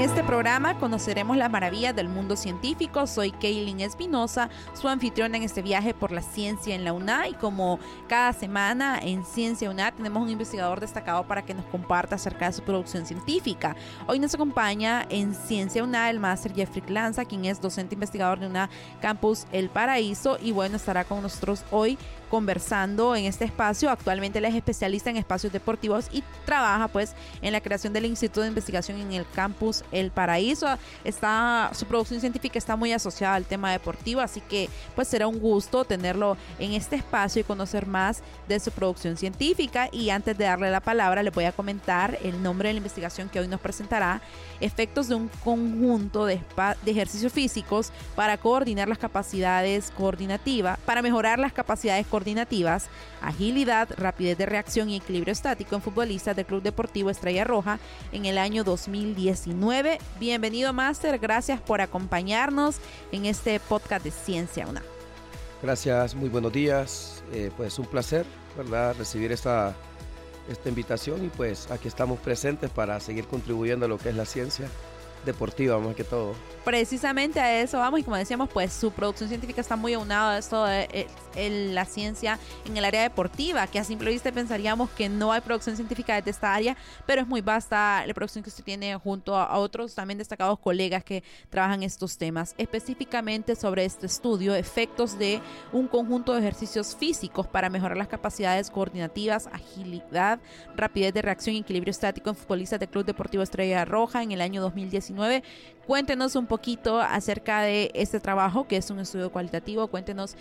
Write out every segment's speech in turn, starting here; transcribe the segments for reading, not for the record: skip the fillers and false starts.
este programa conoceremos las maravillas del mundo científico. Soy Kaylin Espinosa, su anfitriona en este viaje por la ciencia en la UNA, y como cada semana en Ciencia UNA tenemos un investigador destacado para que nos comparta acerca de su producción científica. Hoy nos acompaña en Ciencia UNA el máster Jeffrey Lanza, quien es docente investigador de UNA Campus El Paraíso, y bueno, estará con nosotros hoy conversando en este espacio. Actualmente él es especialista en espacios deportivos y trabaja pues en la creación del Instituto de Investigación en el Campus El Paraíso. Su producción científica está muy asociada al tema deportivo, así que pues será un gusto tenerlo en este espacio y conocer más de su producción científica. Y antes de darle la palabra, le voy a comentar el nombre de la investigación que hoy nos presentará: efectos de un conjunto de ejercicios físicos para coordinar las capacidades coordinativas, para mejorar las capacidades coordinativas, agilidad, rapidez de reacción y equilibrio estático en futbolistas del Club Deportivo Estrella Roja en el año 2019. Bienvenido, máster. Gracias por acompañarnos en este podcast de Ciencia UNA. Gracias, muy buenos días. Pues un placer, ¿verdad?, recibir esta invitación, y pues aquí estamos presentes para seguir contribuyendo a lo que es la ciencia deportiva, más que todo. Precisamente a eso vamos, y como decíamos, pues su producción científica está muy aunada a esto de la ciencia en el área deportiva, que a simple vista pensaríamos que no hay producción científica desde esta área, pero es muy vasta la producción que usted tiene junto a otros también destacados colegas que trabajan estos temas. Específicamente sobre este estudio, efectos de un conjunto de ejercicios físicos para mejorar las capacidades coordinativas, agilidad, rapidez de reacción y equilibrio estático en futbolistas del Club Deportivo Estrella Roja en el año 2019. Cuéntenos un poquito acerca de este trabajo, que es un estudio cualitativo. Cuéntenos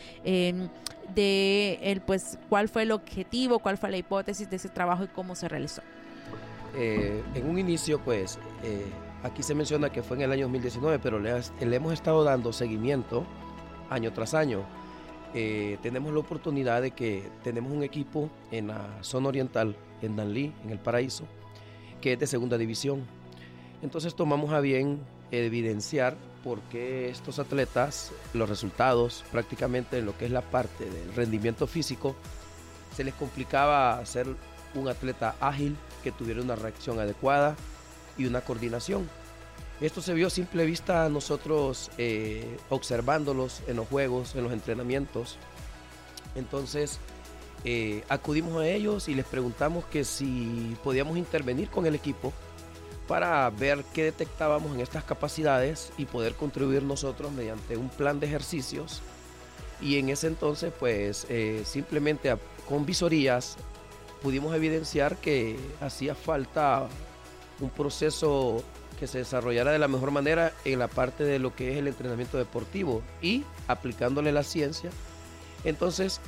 pues cuál fue el objetivo, cuál fue la hipótesis de ese trabajo y cómo se realizó. En un inicio, pues, aquí se menciona que fue en el año 2019, pero le hemos estado dando seguimiento año tras año. Tenemos la oportunidad de que tenemos un equipo en la zona oriental, en Danlí, en El Paraíso, que es de segunda división. Entonces tomamos a bien evidenciar por qué estos atletas, los resultados prácticamente en lo que es la parte del rendimiento físico, se les complicaba ser un atleta ágil, que tuviera una reacción adecuada y una coordinación. Esto se vio a simple vista a nosotros observándolos en los juegos, en los entrenamientos. Entonces acudimos a ellos y les preguntamos que si podíamos intervenir con el equipo para ver qué detectábamos en estas capacidades y poder contribuir nosotros mediante un plan de ejercicios. Y en ese entonces, pues simplemente con visorías pudimos evidenciar que hacía falta un proceso que se desarrollara de la mejor manera en la parte de lo que es el entrenamiento deportivo y aplicándole la ciencia. Entonces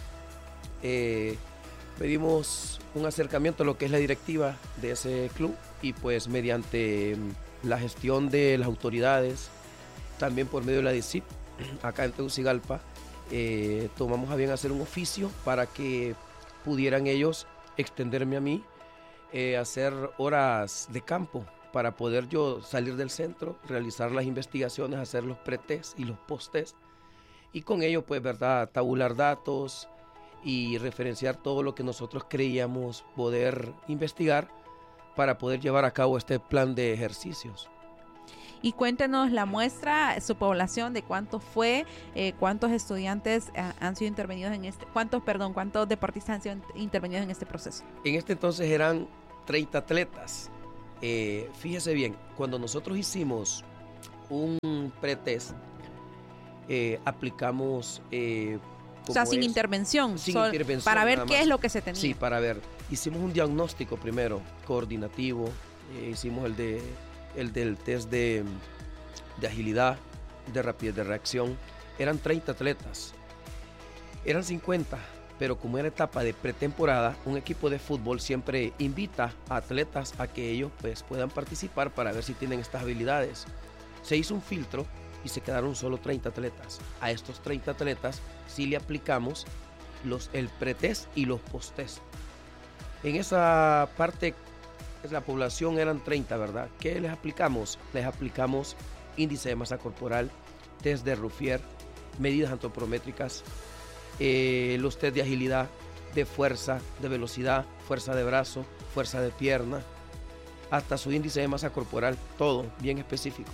pedimos un acercamiento a lo que es la directiva de ese club, y pues mediante la gestión de las autoridades, también por medio de la DICIP, acá en Tegucigalpa, tomamos a bien hacer un oficio para que pudieran ellos extenderme a mí, hacer horas de campo para poder yo salir del centro, realizar las investigaciones, hacer los pre-test y los post-test, y con ello pues, ¿verdad?, tabular datos y referenciar todo lo que nosotros creíamos poder investigar para poder llevar a cabo este plan de ejercicios. Y cuéntenos la muestra, su población, de cuánto fue, cuántos estudiantes han sido intervenidos en cuántos deportistas han sido intervenidos en este proceso. En este entonces eran 30 atletas. Fíjese bien, cuando nosotros hicimos un pretest, aplicamos o sea, sin intervención, para ver qué es lo que se tenía. Sí, para ver. Hicimos un diagnóstico primero, coordinativo. Hicimos el del test de agilidad, de rapidez de reacción. Eran 30 atletas. Eran 50, pero como era etapa de pretemporada, un equipo de fútbol siempre invita a atletas a que ellos pues, puedan participar para ver si tienen estas habilidades. Se hizo un filtro y se quedaron solo 30 atletas. A estos 30 atletas sí le aplicamos el pretest y los posttest. En esa parte, la población eran 30, ¿verdad? ¿Qué les aplicamos? Les aplicamos índice de masa corporal, test de Ruffier, medidas antropométricas, los test de agilidad, de fuerza, de velocidad, fuerza de brazo, fuerza de pierna. hasta su índice de masa corporal, todo bien específico.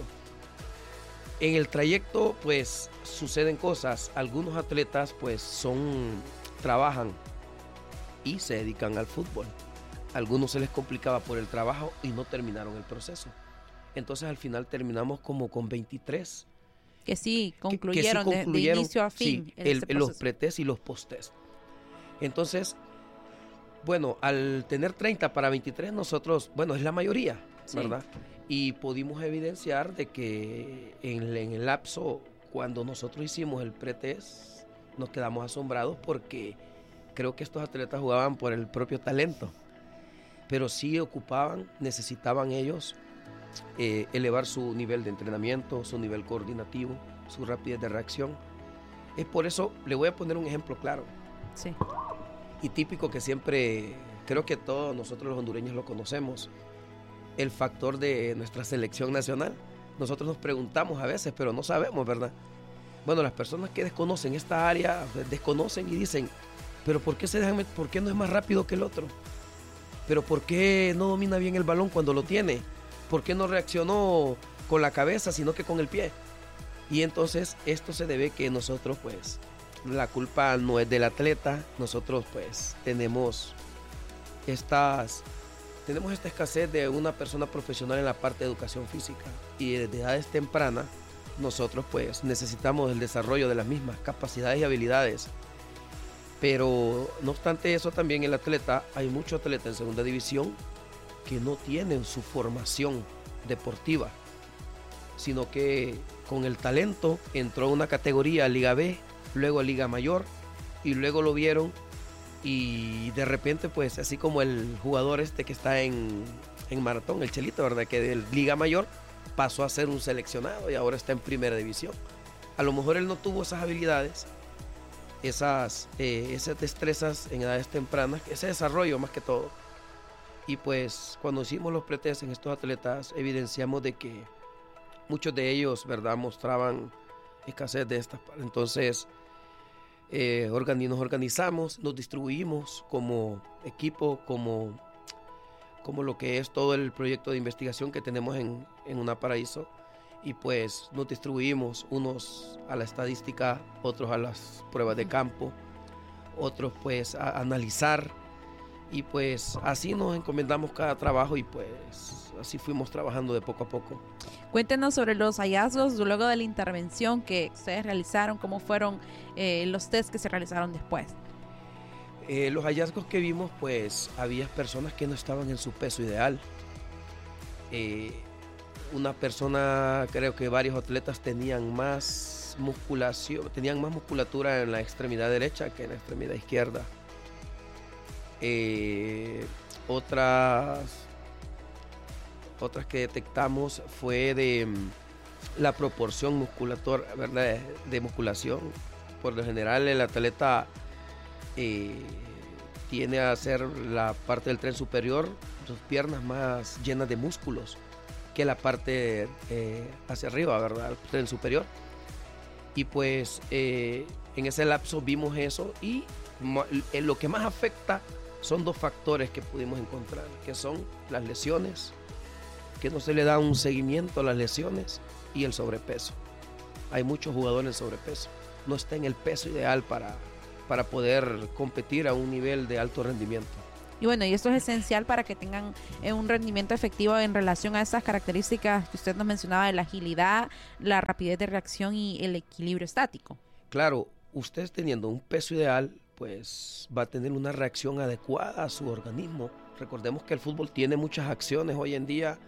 En el trayecto pues suceden cosas, algunos atletas pues trabajan y se dedican al fútbol. A algunos se les complicaba por el trabajo y no terminaron el proceso. Entonces al final terminamos como con 23. Que sí concluyeron, que sí concluyeron de inicio a fin. Sí, los pretest y los post-test. Entonces, bueno, al tener 30 para 23 nosotros, bueno, es la mayoría, sí, ¿verdad? Y pudimos evidenciar de que en el lapso, cuando nosotros hicimos el pretest, nos quedamos asombrados porque creo que estos atletas jugaban por el propio talento, pero sí necesitaban ellos elevar su nivel de entrenamiento, su nivel coordinativo, su rapidez de reacción. Es por eso, le voy a poner un ejemplo claro. Sí. Y típico que siempre, creo que todos nosotros los hondureños lo conocemos, el factor de nuestra selección nacional. Nosotros nos preguntamos a veces, pero no sabemos, ¿verdad? Bueno, las personas que desconocen esta área, desconocen y dicen, pero ¿por qué no es más rápido que el otro? ¿Pero por qué no domina bien el balón cuando lo tiene? ¿Por qué no reaccionó con la cabeza, sino que con el pie? Y entonces esto se debe que nosotros, pues, la culpa no es del atleta. Nosotros, pues, tenemos esta escasez de una persona profesional en la parte de educación física. Y desde edades tempranas, nosotros, pues, necesitamos el desarrollo de las mismas capacidades y habilidades. Pero, no obstante eso, también el atleta, hay muchos atletas en segunda división que no tienen su formación deportiva, sino que con el talento entró a una categoría Liga B, luego a Liga Mayor, y luego lo vieron y de repente, pues, así como el jugador que está en maratón, el Chelito, ¿verdad? Que de Liga Mayor pasó a ser un seleccionado y ahora está en primera división. A lo mejor él no tuvo esas habilidades, esas destrezas en edades tempranas, ese desarrollo más que todo. Y pues cuando hicimos los pretest en estos atletas, evidenciamos de que muchos de ellos, ¿verdad?, mostraban escasez de estas. Entonces nos organizamos, nos distribuimos como equipo, como lo que es todo el proyecto de investigación que tenemos en UNAParaíso. Y pues nos distribuimos, unos a la estadística, otros a las pruebas de campo, otros pues a analizar. Y pues así nos encomendamos cada trabajo y pues así fuimos trabajando de poco a poco. Cuéntenos sobre los hallazgos luego de la intervención que ustedes realizaron, cómo fueron los test que se realizaron después. Los hallazgos que vimos, pues había personas que no estaban en su peso ideal. Una persona, creo que varios atletas tenían más musculatura en la extremidad derecha que en la extremidad izquierda. Otras que detectamos fue de la proporción musculatura, ¿verdad?, de musculación. Por lo general el atleta tiende a hacer la parte del tren superior, sus piernas más llenas de músculos que la parte hacia arriba, ¿verdad?, el tren superior. Y pues en ese lapso vimos eso, y lo que más afecta son dos factores que pudimos encontrar, que son las lesiones, que no se le da un seguimiento a las lesiones, y el sobrepeso. Hay muchos jugadores en sobrepeso, no está en el peso ideal para poder competir a un nivel de alto rendimiento. Y bueno, y esto es esencial para que tengan un rendimiento efectivo en relación a esas características que usted nos mencionaba, de la agilidad, la rapidez de reacción y el equilibrio estático. Claro, usted teniendo un peso ideal, pues va a tener una reacción adecuada a su organismo. Recordemos que el fútbol tiene muchas acciones hoy en día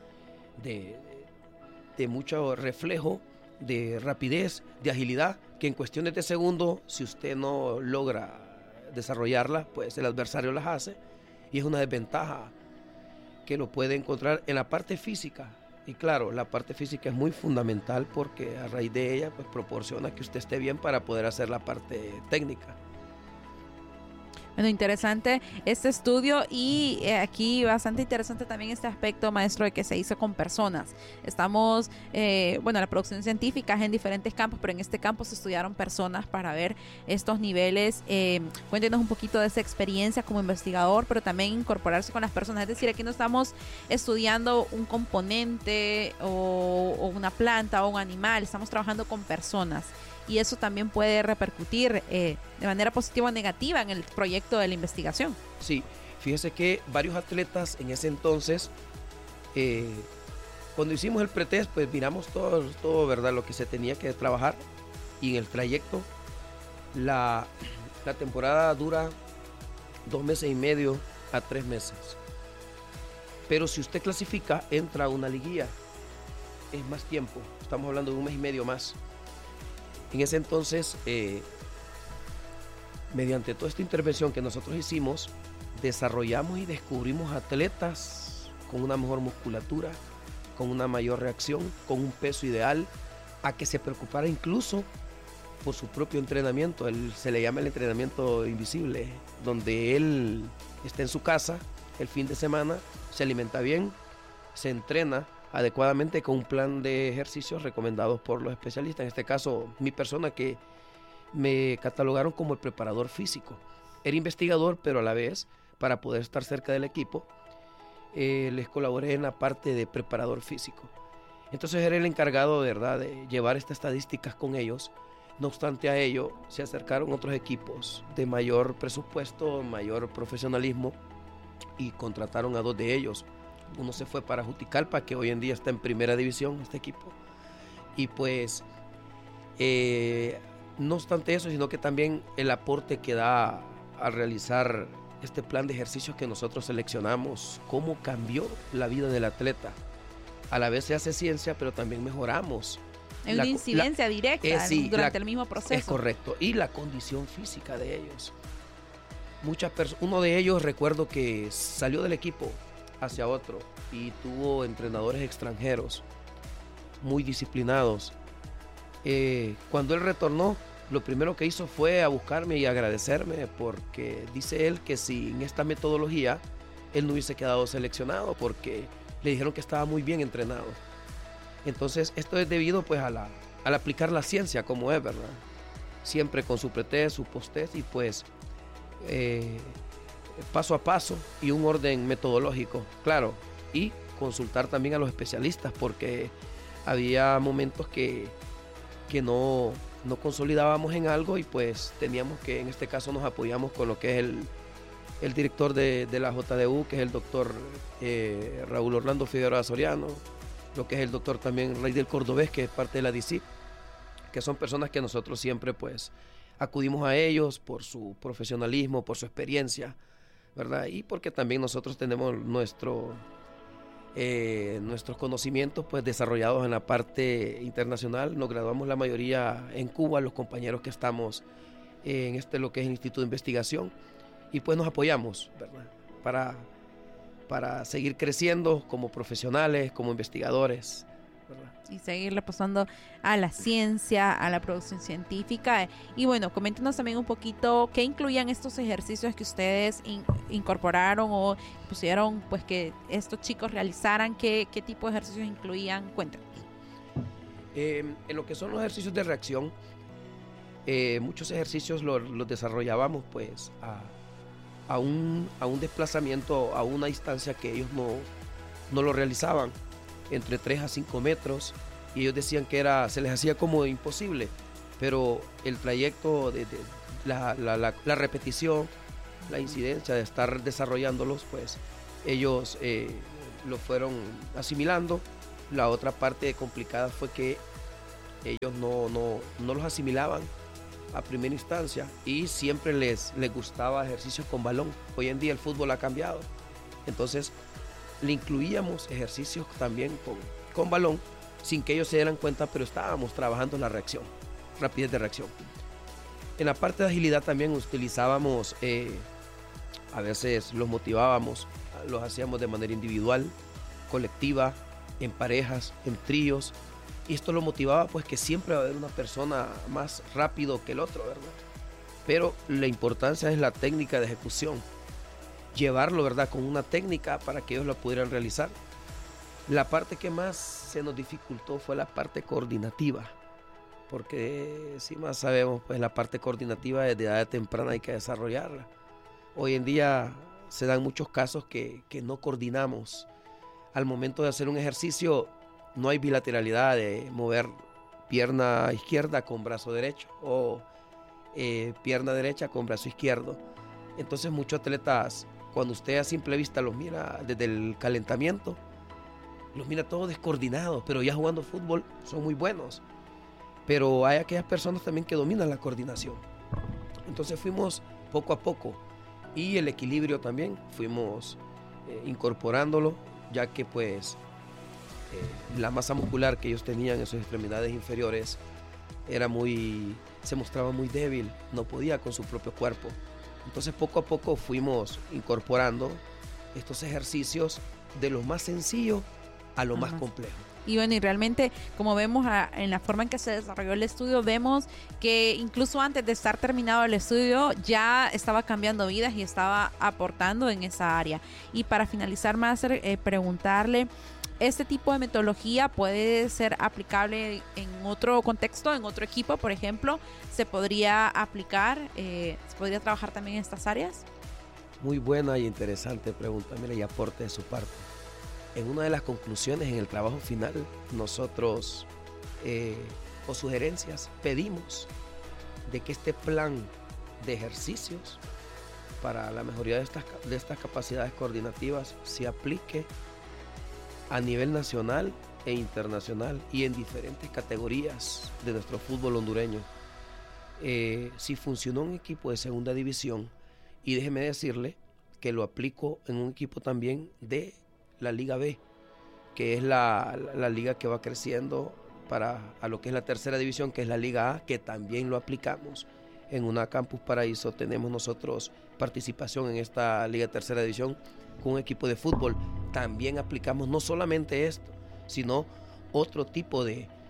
de mucho reflejo, de rapidez, de agilidad, que en cuestiones de segundos, si usted no logra desarrollarlas, pues el adversario las hace, y es una desventaja que lo puede encontrar en la parte física. Y claro, la parte física es muy fundamental porque a raíz de ella pues proporciona que usted esté bien para poder hacer la parte técnica. Bueno, interesante este estudio y aquí bastante interesante también este aspecto, maestro, de que se hizo con personas. Estamos, la producción científica es en diferentes campos, pero en este campo se estudiaron personas para ver estos niveles. Cuéntenos un poquito de esa experiencia como investigador, pero también incorporarse con las personas. Es decir, aquí no estamos estudiando un componente o una planta o un animal, estamos trabajando con personas. Y eso también puede repercutir de manera positiva o negativa en el proyecto de la investigación. Sí, fíjese que varios atletas en ese entonces, cuando hicimos el pretest, pues miramos todo, ¿verdad? Lo que se tenía que trabajar. Y en el trayecto, la temporada dura 2 meses y medio a 3 meses. Pero si usted clasifica, entra a una liguilla. Es más tiempo, estamos hablando de 1 mes y medio más. En ese entonces, mediante toda esta intervención que nosotros hicimos, desarrollamos y descubrimos atletas con una mejor musculatura, con una mayor reacción, con un peso ideal, a que se preocupara incluso por su propio entrenamiento. Se le llama el entrenamiento invisible, donde él está en su casa el fin de semana, se alimenta bien, se entrena adecuadamente con un plan de ejercicios recomendados por los especialistas. En este caso, mi persona, que me catalogaron como el preparador físico. Era investigador, pero a la vez, para poder estar cerca del equipo, les colaboré en la parte de preparador físico. Entonces era el encargado, ¿verdad?, de llevar estas estadísticas con ellos. No obstante a ello, se acercaron otros equipos de mayor presupuesto, mayor profesionalismo, y contrataron a 2 de ellos. Uno se fue para Juticalpa, que hoy en día está en primera división, este equipo. Y pues, no obstante eso, sino que también el aporte que da al realizar este plan de ejercicios que nosotros seleccionamos, cómo cambió la vida del atleta. A la vez se hace ciencia, pero también mejoramos. Hay una incidencia directa durante el mismo proceso. Es correcto. Y la condición física de ellos. Uno de ellos, recuerdo que salió del equipo hacia otro y tuvo entrenadores extranjeros muy disciplinados. Cuando él retornó, lo primero que hizo fue a buscarme y agradecerme, porque dice él que sin esta metodología él no hubiese quedado seleccionado, porque le dijeron que estaba muy bien entrenado. Entonces esto es debido pues al aplicar la ciencia como es, ¿verdad? Siempre con su pretest, su posttest y pues paso a paso y un orden metodológico, claro, y consultar también a los especialistas, porque había momentos que no consolidábamos en algo y pues teníamos que, en este caso nos apoyamos con lo que es el director de la JDU, que es el doctor Raúl Orlando Figueroa Soriano, lo que es el doctor también Rey del Cordobés, que es parte de la DICIP, que son personas que nosotros siempre pues acudimos a ellos por su profesionalismo, por su experiencia, ¿verdad? Y porque también nosotros tenemos nuestros conocimientos pues desarrollados en la parte internacional. Nos graduamos la mayoría en Cuba, los compañeros que estamos en lo que es el Instituto de Investigación, y pues nos apoyamos, ¿verdad? Para seguir creciendo como profesionales, como investigadores, ¿verdad? Y seguirle apostando a la ciencia, a la producción científica. Y bueno, coméntenos también un poquito qué incluían estos ejercicios que ustedes incorporaron o pusieron pues que estos chicos realizaran, qué tipo de ejercicios incluían. Cuéntanos. En lo que son los ejercicios de reacción, muchos ejercicios los desarrollábamos pues a un desplazamiento, a una distancia que ellos no lo realizaban, entre 3 a 5 metros, y ellos decían que se les hacía como imposible, pero el trayecto de la repetición, la incidencia de estar desarrollándolos, pues ellos lo fueron asimilando. La otra parte complicada fue que ellos no los asimilaban a primera instancia y siempre les gustaba ejercicios con balón. Hoy en día el fútbol ha cambiado, entonces le incluíamos ejercicios también con balón sin que ellos se dieran cuenta, pero estábamos trabajando en la reacción, rapidez de reacción. En la parte de agilidad también utilizábamos, a veces los motivábamos, los hacíamos de manera individual, colectiva, en parejas, en tríos, y esto lo motivaba pues que siempre va a haber una persona más rápido que el otro, ¿verdad? pero la importancia es la técnica de ejecución, llevarlo, ¿verdad?, con una técnica para que ellos la pudieran realizar. La parte que más se nos dificultó fue la parte coordinativa, porque si más sabemos, pues la parte coordinativa desde edad temprana hay que desarrollarla. Hoy en día se dan muchos casos que no coordinamos. Al momento de hacer un ejercicio no hay bilateralidad de mover pierna izquierda con brazo derecho o pierna derecha con brazo izquierdo. Entonces muchos atletas, cuando usted a simple vista los mira desde el calentamiento, los mira todos descoordinados, pero ya jugando fútbol son muy buenos. Pero hay aquellas personas también que dominan la coordinación. Entonces fuimos poco a poco, y el equilibrio también fuimos incorporándolo, ya que pues la masa muscular que ellos tenían en sus extremidades inferiores se mostraba muy débil, no podía con su propio cuerpo. Entonces poco a poco fuimos incorporando estos ejercicios de lo más sencillo a lo más complejo. Y bueno, y realmente, como vemos en la forma en que se desarrolló el estudio, vemos que incluso antes de estar terminado el estudio ya estaba cambiando vidas y estaba aportando en esa área. Y para finalizar, Master, preguntarle, ¿este tipo de metodología puede ser aplicable en otro contexto, en otro equipo, por ejemplo? ¿Se podría aplicar, se podría trabajar también en estas áreas? Muy buena y interesante pregunta, mira, y aporte de su parte. En una de las conclusiones, en el trabajo final, nosotros, o sugerencias, pedimos de que este plan de ejercicios para la mejoría de estas capacidades coordinativas se aplique a nivel nacional e internacional y en diferentes categorías de nuestro fútbol hondureño. Si funcionó un equipo de segunda división, y déjeme decirle que lo aplico en un equipo también de la Liga B, que es la liga que va creciendo a lo que es la tercera división, que es la Liga A, que también lo aplicamos. En una Campus Paraíso tenemos nosotros participación en esta Liga de tercera división con un equipo de fútbol. También aplicamos no solamente esto, sino otro tipo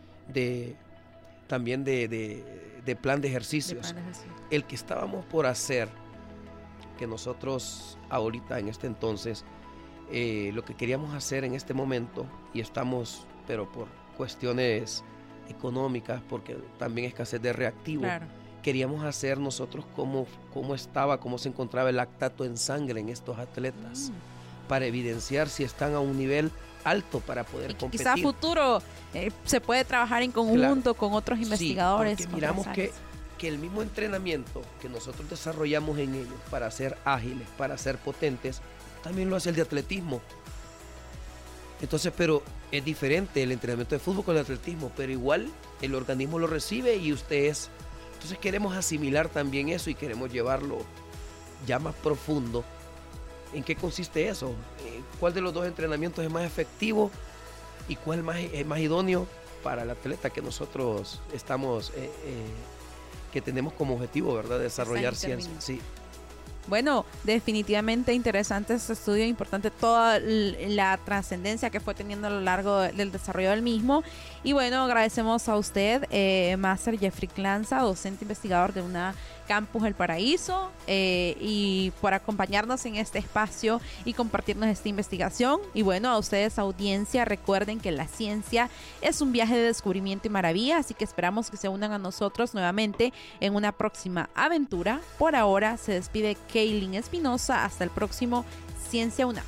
también de plan de ejercicios. El que estábamos por hacer, que nosotros ahorita en este entonces, lo que queríamos hacer en este momento, y estamos, pero por cuestiones económicas, porque también escasez de reactivo, claro, queríamos hacer nosotros cómo se encontraba el lactato en sangre en estos atletas, para evidenciar si están a un nivel alto para poder competir. Quizá a futuro se puede trabajar en conjunto, claro, con otros investigadores. Sí, porque miramos que el mismo entrenamiento que nosotros desarrollamos en ellos para ser ágiles, para ser potentes, también lo hace el de atletismo. Entonces, pero es diferente el entrenamiento de fútbol con el atletismo, pero igual el organismo lo recibe y usted es. Entonces queremos asimilar también eso y queremos llevarlo ya más profundo. ¿En qué consiste eso? ¿Cuál de los dos entrenamientos es más efectivo y cuál es más idóneo para el atleta que nosotros estamos, que tenemos como objetivo, ¿verdad?, desarrollar ciencia? Sí. Bueno, definitivamente interesante este estudio, importante toda la trascendencia que fue teniendo a lo largo del desarrollo del mismo. Y bueno, agradecemos a usted, Máster Jeffrey Clanza, docente investigador de una Campus El Paraíso, y por acompañarnos en este espacio y compartirnos esta investigación. Y bueno, a ustedes, audiencia, recuerden que la ciencia es un viaje de descubrimiento y maravilla, así que esperamos que se unan a nosotros nuevamente en una próxima aventura. Por ahora se despide Kaylin Espinosa, hasta el próximo Ciencia UNAM.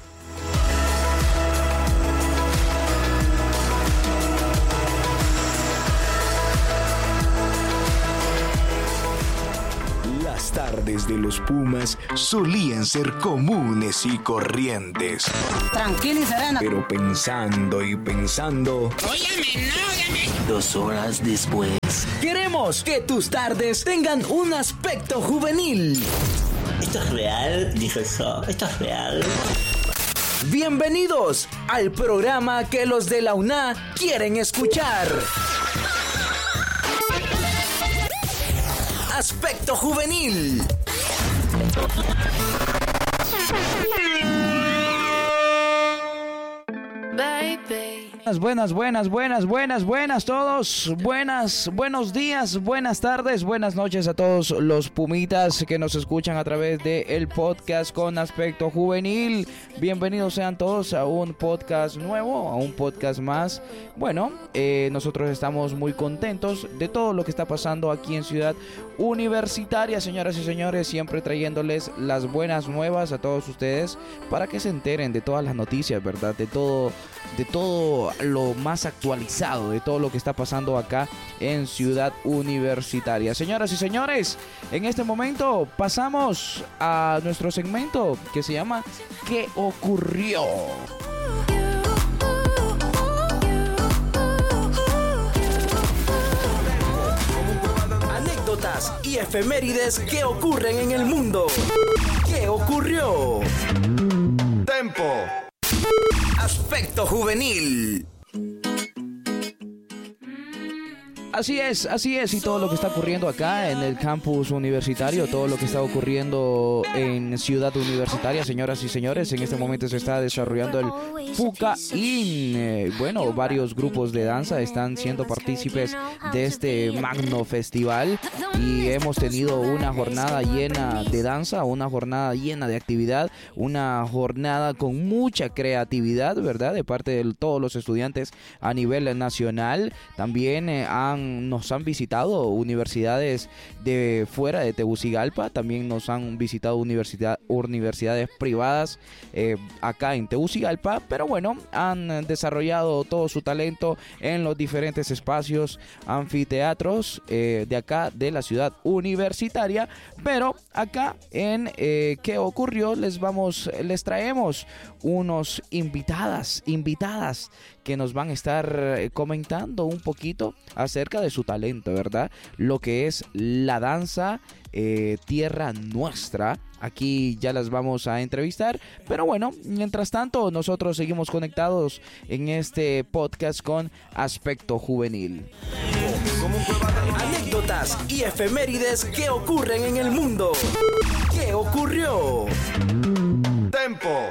Las tardes de los Pumas solían ser comunes y corrientes. Tranquilizarán. Pero pensando y pensando. Óyeme, no, 2 horas después. Queremos que tus tardes tengan un aspecto juvenil. ¿Esto es real? Dijo eso. ¿Esto es real? Bienvenidos al programa que los de la UNA quieren escuchar. Aspecto juvenil. Baby, Buenas todos. Buenos días, buenas tardes, buenas noches a todos los pumitas que nos escuchan a través de el podcast con aspecto juvenil. Bienvenidos sean todos a un podcast nuevo, a un podcast más. Bueno, nosotros estamos muy contentos de todo lo que está pasando aquí en Ciudad Universitaria, señoras y señores, siempre trayéndoles las buenas nuevas a todos ustedes para que se enteren de todas las noticias, ¿verdad? De todo lo más actualizado, de todo lo que está pasando acá en Ciudad Universitaria. Señoras y señores, en este momento pasamos a nuestro segmento que se llama ¿Qué ocurrió? Anécdotas y efemérides que ocurren en el mundo. ¿Qué ocurrió? Tempo. Aspecto juvenil. Así es, y todo lo que está ocurriendo acá en el campus universitario, todo lo que está ocurriendo en Ciudad Universitaria, señoras y señores, en este momento se está desarrollando el FUCA-IN. Bueno, varios grupos de danza están siendo partícipes de este magno festival y hemos tenido una jornada llena de danza, una jornada llena de actividad, una jornada con mucha creatividad, ¿verdad? De parte de todos los estudiantes a nivel nacional. También nos han visitado universidades de fuera de Tegucigalpa, también nos han visitado universidades privadas acá en Tegucigalpa, pero bueno, han desarrollado todo su talento en los diferentes espacios anfiteatros de acá de la Ciudad Universitaria. Pero acá en ¿Qué ocurrió? Les traemos unos invitadas que nos van a estar comentando un poquito acerca de su talento, ¿verdad? Lo que es la danza tierra nuestra. Aquí ya las vamos a entrevistar, pero bueno, mientras tanto nosotros seguimos conectados en este podcast con Aspecto Juvenil. Anécdotas y efemérides que ocurren en el mundo. ¿Qué ocurrió? Tempo.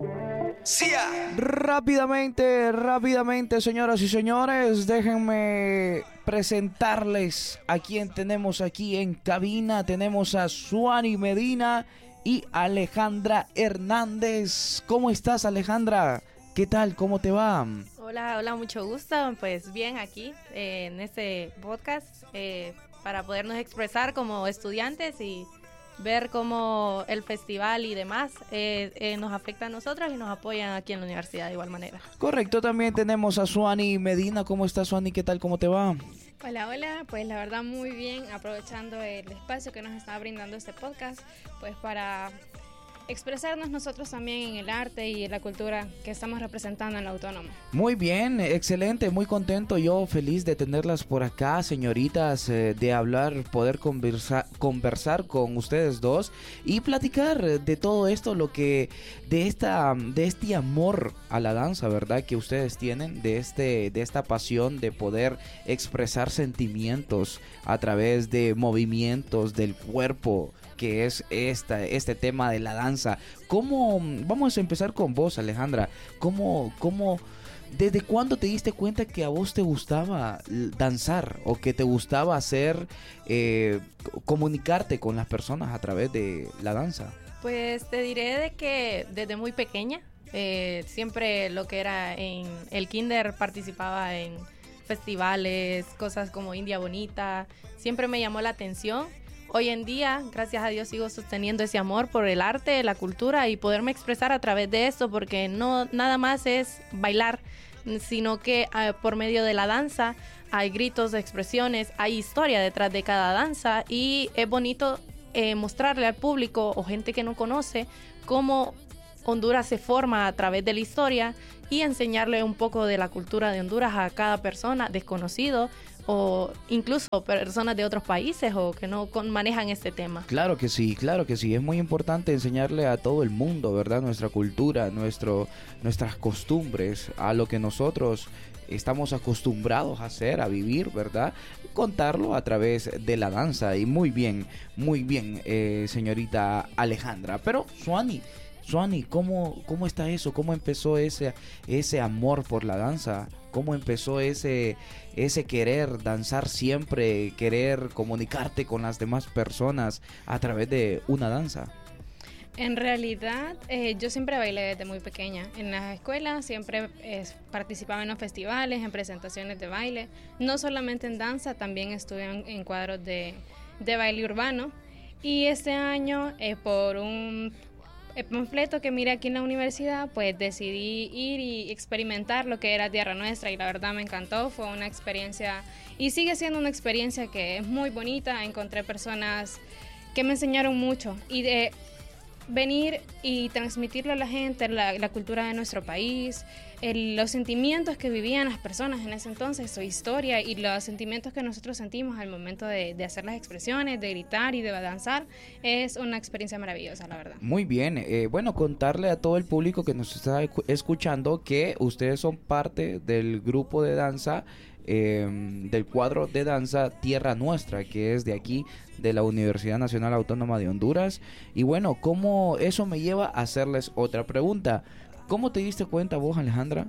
Rápidamente, señoras y señores, déjenme presentarles a quien tenemos aquí en cabina. Tenemos a Suani Medina y Alejandra Hernández. ¿Cómo estás, Alejandra? ¿Qué tal? ¿Cómo te va? Hola, mucho gusto. Pues bien, aquí en este podcast para podernos expresar como estudiantes y ver cómo el festival y demás nos afecta a nosotros y nos apoyan aquí en la universidad de igual manera. Correcto, también tenemos a Suani Medina. ¿Cómo estás, Suani? ¿Qué tal? ¿Cómo te va? Hola, pues la verdad muy bien, aprovechando el espacio que nos está brindando este podcast, pues para expresarnos nosotros también en el arte y en la cultura que estamos representando en la Autónoma. Muy bien, excelente, muy contento, yo feliz de tenerlas por acá, señoritas, de hablar, poder conversar con ustedes dos y platicar de todo esto, de este amor a la danza, ¿verdad? Que ustedes tienen, de esta pasión de poder expresar sentimientos a través de movimientos del cuerpo, que es este tema de la danza. Vamos a empezar con vos, Alejandra. ¿Desde cuándo te diste cuenta que a vos te gustaba danzar o que te gustaba comunicarte con las personas a través de la danza? Pues te diré de que desde muy pequeña, siempre lo que era en el kinder participaba en festivales, cosas como India Bonita, siempre me llamó la atención. Hoy en día, gracias a Dios, sigo sosteniendo ese amor por el arte, la cultura y poderme expresar a través de esto, porque no nada más es bailar, sino que por medio de la danza hay gritos, expresiones, hay historia detrás de cada danza y es bonito mostrarle al público o gente que no conoce cómo Honduras se forma a través de la historia y enseñarle un poco de la cultura de Honduras a cada persona desconocido o incluso personas de otros países o que no manejan este tema. Claro que sí, es muy importante enseñarle a todo el mundo, ¿verdad? Nuestra cultura, nuestras costumbres, a lo que nosotros estamos acostumbrados a hacer, a vivir, ¿verdad? Contarlo a través de la danza y muy bien, señorita Alejandra. Pero Suani, ¿cómo está eso? ¿Cómo empezó ese amor por la danza ¿Cómo empezó ese querer danzar siempre, querer comunicarte con las demás personas a través de una danza? En realidad, yo siempre bailé desde muy pequeña. En las escuelas siempre participaba en los festivales, en presentaciones de baile. No solamente en danza, también estuve en cuadros de baile urbano. Y este año, por un panfleto que miré aquí en la universidad, pues decidí ir y experimentar lo que era Tierra Nuestra, y la verdad me encantó. Fue una experiencia, y sigue siendo una experiencia que es muy bonita. Encontré personas que me enseñaron mucho, y de venir y transmitirle a la gente la cultura de nuestro país, los sentimientos que vivían las personas en ese entonces, su historia y los sentimientos que nosotros sentimos al momento de hacer las expresiones, de gritar y de danzar, es una experiencia maravillosa, la verdad. Muy bien, bueno, contarle a todo el público que nos está escuchando que ustedes son parte del grupo de danza, del cuadro de danza Tierra Nuestra, que es de aquí, de la Universidad Nacional Autónoma de Honduras. Y bueno, ¿cómo eso me lleva a hacerles otra pregunta? ¿Cómo te diste cuenta vos, Alejandra,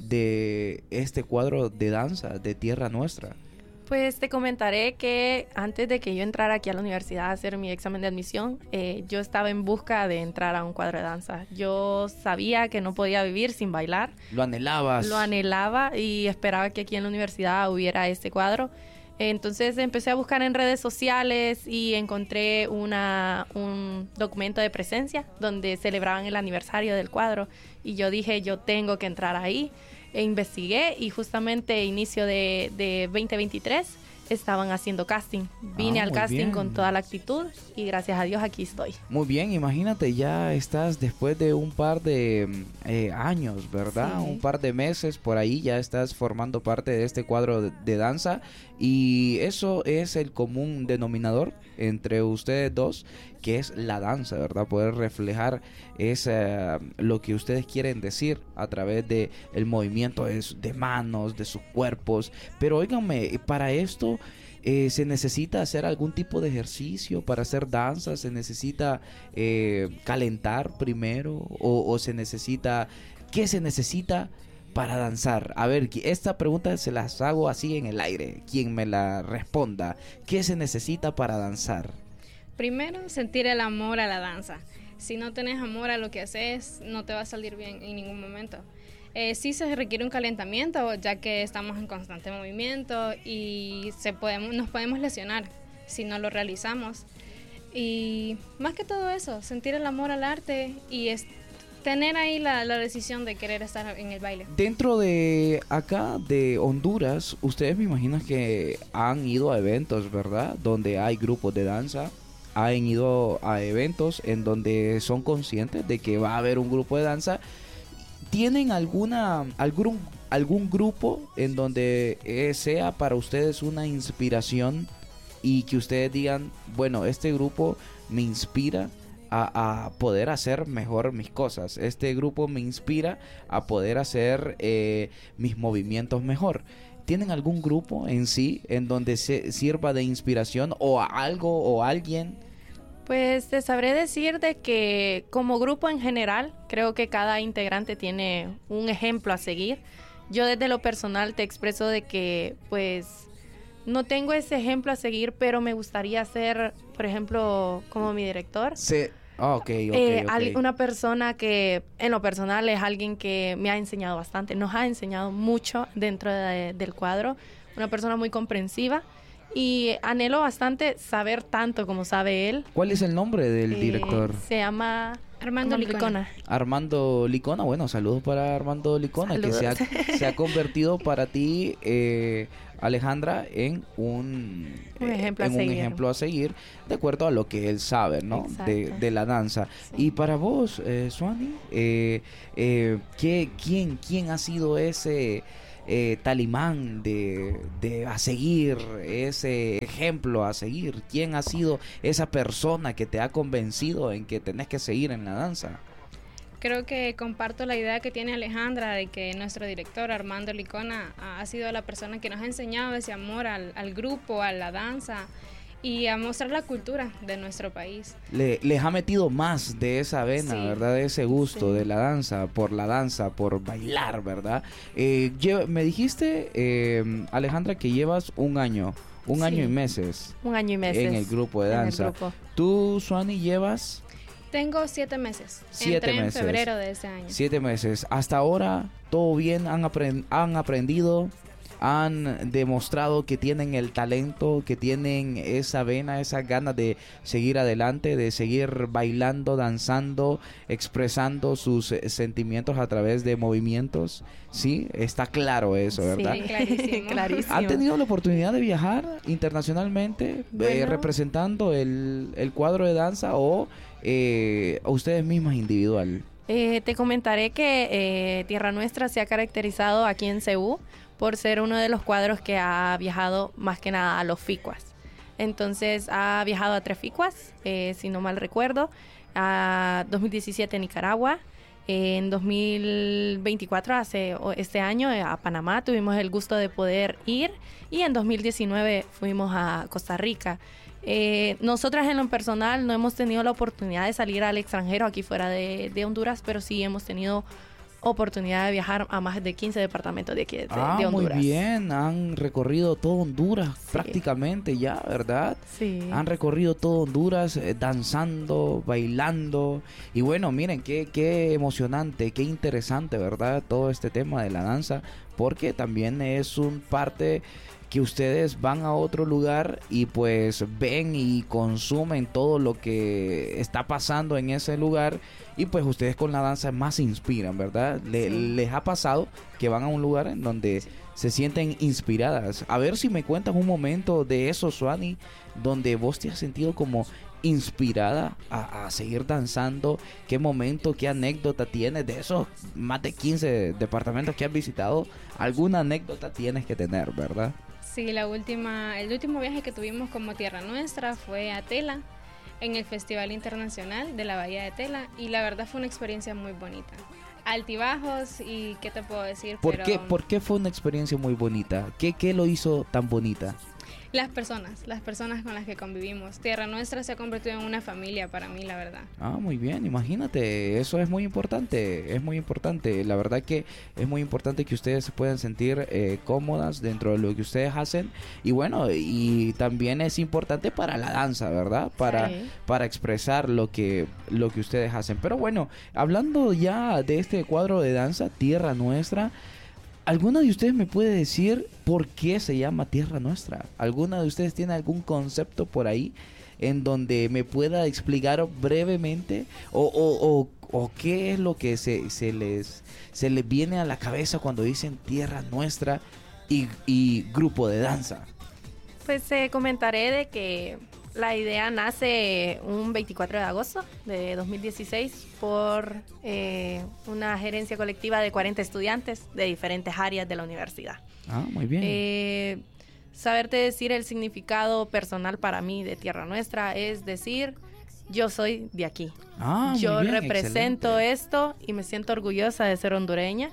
de este cuadro de danza de Tierra Nuestra? Pues te comentaré que antes de que yo entrara aquí a la universidad a hacer mi examen de admisión, yo estaba en busca de entrar a un cuadro de danza. Yo sabía que no podía vivir sin bailar. ¿Lo anhelabas? Lo anhelaba y esperaba que aquí en la universidad hubiera este cuadro. Entonces empecé a buscar en redes sociales y encontré un documento de presencia donde celebraban el aniversario del cuadro. Y yo dije, yo tengo que entrar ahí. E investigué y justamente inicio de 2023 estaban haciendo casting. Vine al casting bien, con toda la actitud y gracias a Dios aquí estoy. Muy bien, imagínate, ya estás después de un par de años, ¿verdad? Sí. Un par de meses por ahí ya estás formando parte de este cuadro de danza, y eso es el común denominador entre ustedes dos, que es la danza, ¿verdad? Poder reflejar lo que ustedes quieren decir a través de el movimiento de manos, de sus cuerpos. Pero óiganme, para esto se necesita hacer algún tipo de ejercicio para hacer danza, se necesita calentar primero, o se necesita, ¿qué se necesita para danzar? A ver, esta pregunta se las hago así en el aire, quien me la responda. ¿Qué se necesita para danzar? Primero, sentir el amor a la danza. Si no tenés amor a lo que haces, no te va a salir bien en ningún momento. Sí se requiere un calentamiento, ya que estamos en constante movimiento y nos podemos lesionar si no lo realizamos. Y más que todo eso, sentir el amor al arte y tener ahí la decisión de querer estar en el baile. Dentro de acá, de Honduras, ustedes me imagino que han ido a eventos, ¿verdad? Donde hay grupos de danza. Han ido a eventos en donde son conscientes de que va a haber un grupo de danza. ¿Tienen algún grupo en donde sea para ustedes una inspiración y que ustedes digan, bueno, este grupo me inspira a poder hacer mejor mis cosas? Este grupo me inspira a poder hacer mis movimientos mejor. ¿Tienen algún grupo en sí en donde se sirva de inspiración o algo o alguien? Pues te sabré decir de que como grupo en general, creo que cada integrante tiene un ejemplo a seguir. Yo desde lo personal te expreso de que pues no tengo ese ejemplo a seguir, pero me gustaría ser, por ejemplo, como mi director. Sí. Okay. Una persona que en lo personal es alguien que me ha enseñado bastante, nos ha enseñado mucho dentro del cuadro, una persona muy comprensiva y anhelo bastante saber tanto como sabe él. ¿Cuál es el nombre del director? Se llama Armando Licona. Armando Licona, bueno, saludos para Armando Licona, saludos. Que se ha convertido para ti, Alejandra, en un ejemplo a seguir de acuerdo a lo que él sabe, ¿no? De la danza. Sí. Y para vos, Suani, ¿quién ha sido ese talimán de a seguir, ese ejemplo a seguir? ¿Quién ha sido esa persona que te ha convencido en que tenés que seguir en la danza? Creo que comparto la idea que tiene Alejandra de que nuestro director Armando Licona ha sido la persona que nos ha enseñado ese amor al grupo, a la danza, y a mostrar la cultura de nuestro país. Les ha metido más de esa vena, Sí. ¿verdad? De ese gusto Sí. de la danza, por bailar, ¿verdad? Me dijiste, Alejandra, que llevas un año Sí. y meses Un año y meses. en el grupo de en el danza. grupo. ¿Tú, Suani, llevas Tengo 7 meses. 7 Entré meses. en febrero de este año. 7 meses? Hasta ahora, ¿todo bien? ¿Han aprendido? ¿Han demostrado que tienen el talento, que tienen esa vena, esas ganas de seguir adelante, de seguir bailando, danzando, expresando sus sentimientos a través de movimientos? Sí, está claro eso, ¿verdad? Sí, Clarísimo. clarísimo. ¿Han tenido la oportunidad de viajar internacionalmente Bueno. representando el cuadro de danza o ustedes mismas individual? Te comentaré que Tierra Nuestra se ha caracterizado aquí en Ceú por ser uno de los cuadros que ha viajado más que nada a los FICUAS. Entonces ha viajado a 3 FICUAS, si no mal recuerdo, a 2017 en Nicaragua, en 2024, este año, a Panamá tuvimos el gusto de poder ir, y en 2019 fuimos a Costa Rica. Nosotras en lo personal no hemos tenido la oportunidad de salir al extranjero aquí fuera de Honduras, pero sí hemos tenido oportunidad de viajar a más de 15 departamentos de aquí de Honduras. Muy bien, han recorrido todo Honduras prácticamente ya, ¿verdad? Sí. Han recorrido todo Honduras danzando, bailando. Y bueno, miren, qué emocionante, qué interesante, ¿verdad? Todo este tema de la danza, porque también es un parte que ustedes van a otro lugar y pues ven y consumen todo lo que está pasando en ese lugar, y pues ustedes con la danza más se inspiran, ¿verdad? ¿Les ha pasado que van a un lugar en donde se sienten inspiradas? A ver si me cuentas un momento de eso, Suani, donde vos te has sentido como inspirada a seguir danzando. ¿Qué momento, qué anécdota tienes de esos más de 15 departamentos que has visitado? Alguna anécdota tienes que tener, ¿verdad? Sí, el último viaje que tuvimos como Tierra Nuestra fue a Tela, en el Festival Internacional de la Bahía de Tela, y la verdad fue una experiencia muy bonita. Altibajos y qué te puedo decir, ¿Por qué fue una experiencia muy bonita? ¿Qué lo hizo tan bonita? las personas con las que convivimos. Tierra Nuestra se ha convertido en una familia para mí, la verdad. Muy bien, imagínate, eso es muy importante, la verdad que es muy importante que ustedes se puedan sentir cómodas dentro de lo que ustedes hacen, y bueno, y también es importante para la danza, ¿verdad? Para expresar lo que ustedes hacen. Pero bueno, hablando ya de este cuadro de danza, Tierra Nuestra, ¿alguna de ustedes me puede decir por qué se llama Tierra Nuestra? ¿Alguna de ustedes tiene algún concepto por ahí en donde me pueda explicar brevemente? ¿O qué es lo que se les viene a la cabeza cuando dicen Tierra Nuestra y grupo de danza? Pues comentaré de que la idea nace un 24 de agosto de 2016 por una gerencia colectiva de 40 estudiantes de diferentes áreas de la universidad. Muy bien. Saberte decir el significado personal para mí de Tierra Nuestra es decir, yo soy de aquí. Yo muy bien, represento excelente. esto y me siento orgullosa de ser hondureña.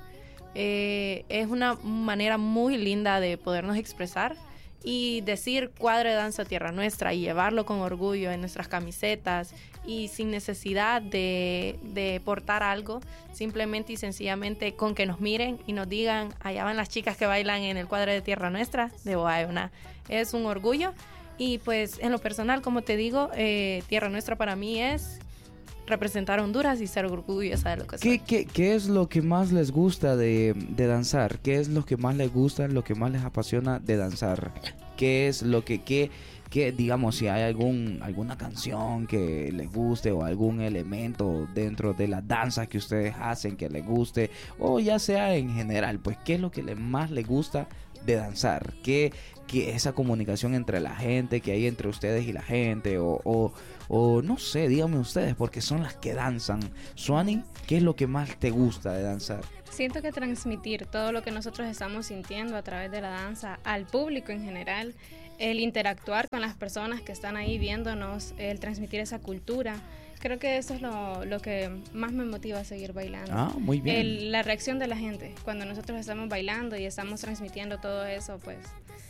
Es una manera muy linda de podernos expresar y decir cuadro de danza Tierra Nuestra y llevarlo con orgullo en nuestras camisetas y sin necesidad de portar algo, simplemente y sencillamente con que nos miren y nos digan, allá van las chicas que bailan en el cuadro de Tierra Nuestra de Boaeuna. Es un orgullo, y pues en lo personal, como te digo, Tierra Nuestra para mí es representar a Honduras y ser orgullosa de lo que soy. ¿Qué es lo que más les gusta de danzar? ¿Qué es lo que más les gusta, lo que más les apasiona de danzar? ¿Qué es lo que digamos, si hay alguna canción que les guste o algún elemento dentro de la danza que ustedes hacen que les guste, o ya sea en general, pues qué es lo que más les gusta de danzar? ¿Qué esa comunicación entre la gente que hay entre ustedes y la gente, o no sé, díganme ustedes, porque son las que danzan. Suani, ¿qué es lo que más te gusta de danzar? Siento que transmitir todo lo que nosotros estamos sintiendo a través de la danza al público en general, el interactuar con las personas que están ahí viéndonos, el transmitir esa cultura, creo que eso es lo que más me motiva a seguir bailando. Muy bien. La reacción de la gente cuando nosotros estamos bailando y estamos transmitiendo todo eso, pues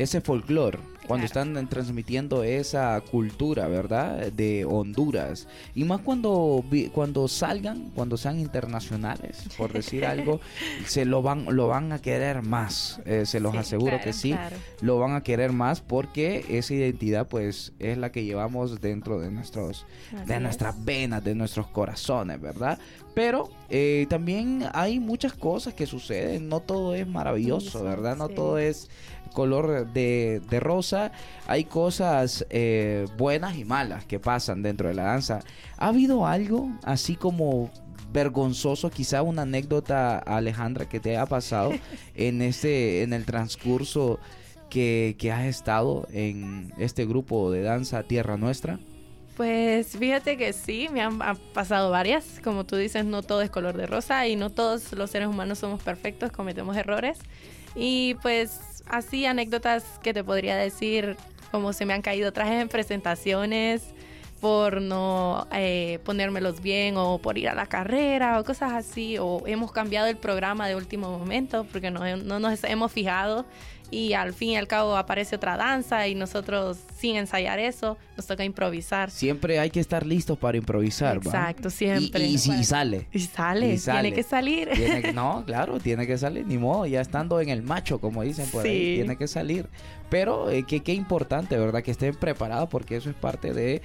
ese folclore, cuando Claro. están transmitiendo esa cultura, ¿verdad? De Honduras. Y más cuando salgan, cuando sean internacionales, por decir algo, lo van a querer más. Se los Sí, aseguro claro, que sí. claro. Lo van a querer más porque esa identidad pues es la que llevamos dentro de Así es. nuestras venas, de nuestros corazones, ¿verdad? Pero también hay muchas cosas que suceden, no todo es maravilloso, Sí, ¿verdad? No sí. todo es color de rosa, hay cosas buenas y malas que pasan dentro de la danza. ¿Ha habido algo así como vergonzoso, quizá una anécdota, Alejandra, que te ha pasado en el transcurso que has estado en este grupo de danza Tierra Nuestra? Pues fíjate que sí, han pasado varias. Como tú dices, no todo es color de rosa y no todos los seres humanos somos perfectos, cometemos errores. Y pues así anécdotas que te podría decir, como se me han caído trajes en presentaciones por no ponérmelos bien o por ir a la carrera o cosas así, o hemos cambiado el programa de último momento porque no nos hemos fijado y al fin y al cabo aparece otra danza y nosotros sin ensayar eso nos toca improvisar. Siempre hay que estar listos para improvisar, ¿va? Exacto, siempre. Y sale. Y sale, Y sale. tiene que salir. No, claro, tiene que salir, ni modo, ya estando en el macho, como dicen por ahí, Sí. tiene que salir. Pero qué importante, ¿verdad? Que estén preparados porque eso es parte de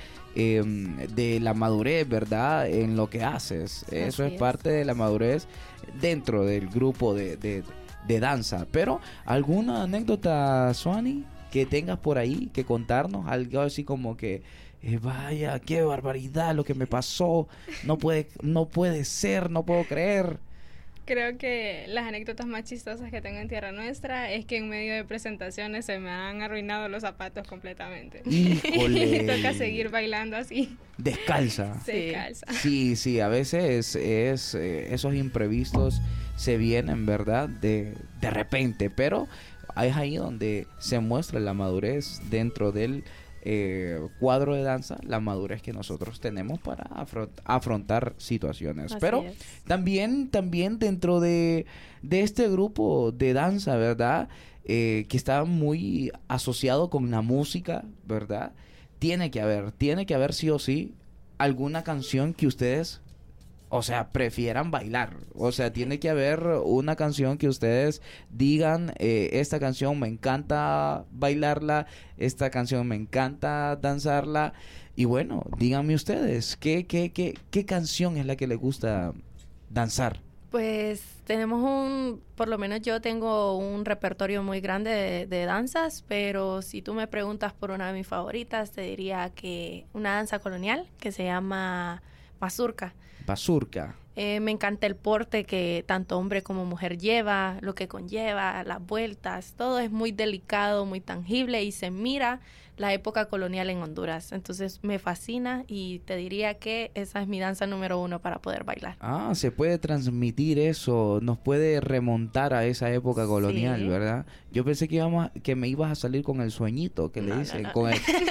la madurez, ¿verdad? En lo que haces. Eso Así es parte de la madurez dentro del grupo de danza. Pero, ¿alguna anécdota, Suani, que tengas por ahí que contarnos? Algo así como que, vaya, qué barbaridad lo que me pasó. No puede ser, no puedo creer. Creo que las anécdotas más chistosas que tengo en Tierra Nuestra es que en medio de presentaciones se me han arruinado los zapatos completamente. Híjole. Y toca seguir bailando así, Descalza. Sí. descalza. Sí, a veces esos imprevistos se vienen, ¿verdad? De repente, pero es ahí donde se muestra la madurez dentro del cuadro de danza, la madurez que nosotros tenemos para afrontar situaciones. Así Pero es. también dentro de este grupo de danza, ¿verdad? Que está muy asociado con la música, ¿verdad? Tiene que haber sí o sí alguna canción que ustedes, o sea, prefieran bailar. O sea, tiene que haber una canción que ustedes digan, esta canción me encanta bailarla, esta canción me encanta danzarla. Y bueno, díganme ustedes, ¿qué canción es la que les gusta danzar? Pues tenemos por lo menos yo tengo un repertorio muy grande de danzas, pero si tú me preguntas por una de mis favoritas, te diría que una danza colonial que se llama mazurca. Mazurca. Me encanta el porte que tanto hombre como mujer lleva, lo que conlleva, las vueltas, todo es muy delicado, muy tangible y se mira la época colonial en Honduras. Entonces me fascina y te diría que esa es mi danza número 1 para poder bailar. Ah, se puede transmitir eso, nos puede remontar a esa época colonial, Sí. ¿verdad? Yo pensé que me ibas a salir con el sueñito que le No, dicen, no. con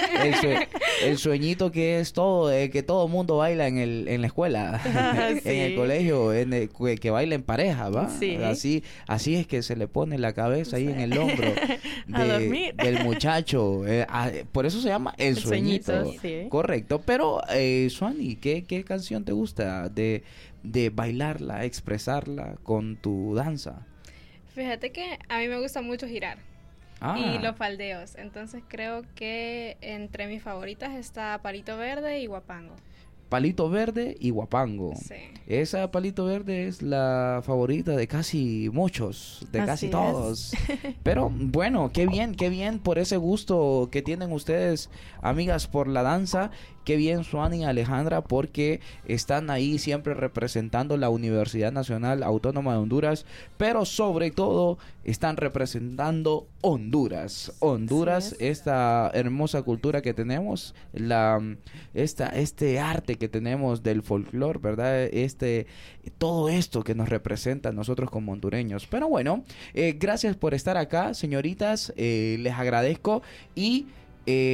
el sueñito que es todo, que todo mundo baila en la escuela, Sí. en el colegio, que baila en pareja, ¿va? Sí. Así es que se le pone la cabeza ahí en el hombro A dormir. del muchacho. Por eso se llama el sueñito. Sí. Correcto, pero Suani, ¿qué canción te gusta de bailarla, expresarla con tu danza? Fíjate que a mí me gusta mucho girar Ah, y los faldeos. Entonces creo que entre mis favoritas está Palito Verde y Guapango. Palito Verde y Guapango. Sí. Esa Palito Verde es la favorita de casi muchos, de Así casi es. todos. Pero bueno, qué bien por ese gusto que tienen ustedes, amigas, por la danza. Qué bien, Suani y Alejandra, porque están ahí siempre representando la Universidad Nacional Autónoma de Honduras, pero sobre todo están representando Honduras. Honduras, Así es. esta hermosa cultura que tenemos, este arte que tenemos del folclore, ¿verdad? Todo esto que nos representa a nosotros como hondureños. Pero bueno, gracias por estar acá, señoritas, les agradezco y